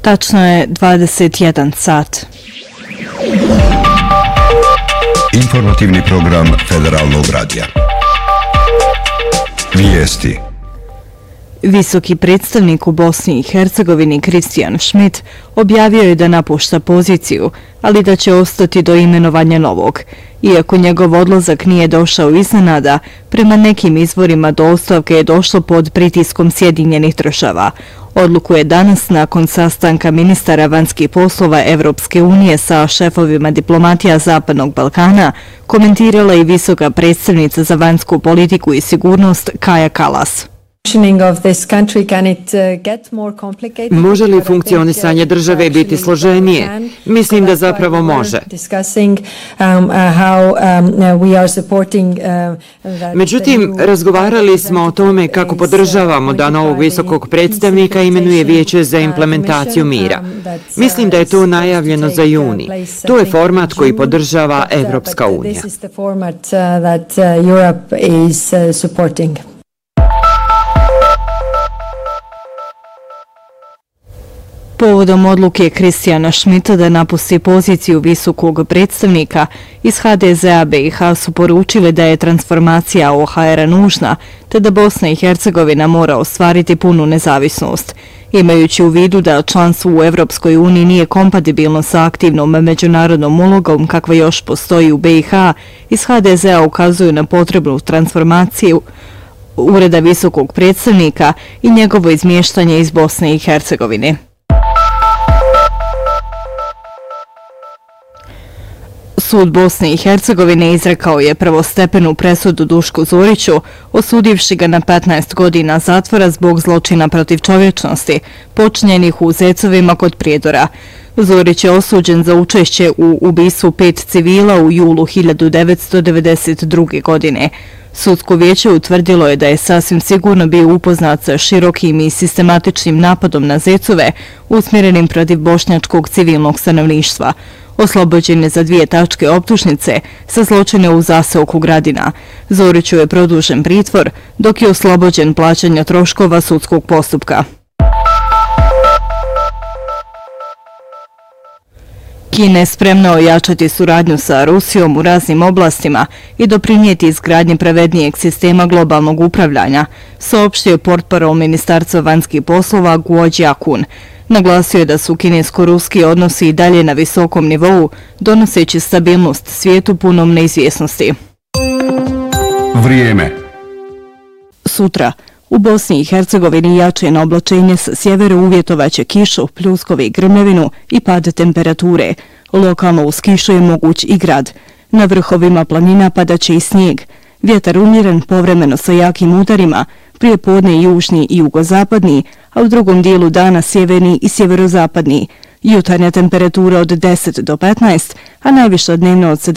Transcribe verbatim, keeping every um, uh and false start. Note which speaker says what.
Speaker 1: Tačno je dvadeset jedan sat.
Speaker 2: Informativni program Federalnog radija. Vijesti.
Speaker 1: Visoki predstavnik u Bosni i Hercegovini Kristijan Schmidt objavio je da napušta poziciju, ali da će ostati do imenovanja novog. Iako njegov odlazak nije došao iznenada, prema nekim izvorima do ostavke je došlo pod pritiskom Sjedinjenih država. Odluku je danas, nakon sastanka ministara vanjskih poslova Evropske unije sa šefovima diplomatija Zapadnog Balkana, komentirala i visoka predstavnica za vanjsku politiku i sigurnost Kaja Kallas.
Speaker 3: Može li funkcionisanje države biti složenije? Mislim da zapravo može. Međutim, razgovarali smo o tome kako podržavamo da novog visokog predstavnika imenuje Vijeće za implementaciju mira. Mislim da je to najavljeno za juni. To je format koji podržava Evropska unija.
Speaker 1: Povodom odluke Kristijana Schmidta da napusti poziciju visokog predstavnika, iz ha de ze a be i ha su poručili da je transformacija o ha era nužna, te da Bosna i Hercegovina mora ostvariti punu nezavisnost. Imajući u vidu da članstvo u Evropskoj uniji nije kompatibilno sa aktivnom međunarodnom ulogom kakva još postoji u be i ha, iz ha de ze a ukazuju na potrebnu transformaciju Ureda visokog predstavnika i njegovo izmještanje iz Bosne i Hercegovine. Sud Bosne i Hercegovine izrekao je prvostepenu presudu Dušku Zoriću, osudivši ga na petnaest godina zatvora zbog zločina protiv čovječnosti, počinjenih u Zecovima kod Prijedora. Zorić je osuđen za učešće u ubistvu pet civila u julu hiljadu devetsto devedeset druge. godine. Sudsko vijeće utvrdilo je da je sasvim sigurno bio upoznat sa širokim i sistematičnim napadom na Zecove, usmjerenim protiv bošnjačkog civilnog stanovništva. Oslobođen je za dvije tačke optužnice sa zločine u zaseoku Gradina. Zoriću je produžen pritvor, dok je oslobođen plaćanja troškova sudskog postupka. Kina je spremna ojačati suradnju sa Rusijom u raznim oblastima i doprinijeti izgradnji pravednijeg sistema globalnog upravljanja, saopštio portparol Ministarstva vanjskih poslova Guo Jiakun. Naglasio je da su kinesko-ruski odnosi i dalje na visokom nivou, donoseći stabilnost svijetu punom neizvjesnosti.
Speaker 2: Vrijeme.
Speaker 1: Sutra. U Bosni i Hercegovini jačeno oblačenje sa sjevera uvjetovaće kišu, pljuskove i grmljevinu i pad temperature. Lokalno uz kišu je moguć i grad. Na vrhovima planina padaće i snijeg. Vjetar umjeren povremeno sa jakim udarima, prije podne južni i jugozapadni, a u drugom dijelu dana sjeverni i sjeverozapadni. Jutarnja temperatura od deset do petnaest, a najviša dnevna od sedamnaest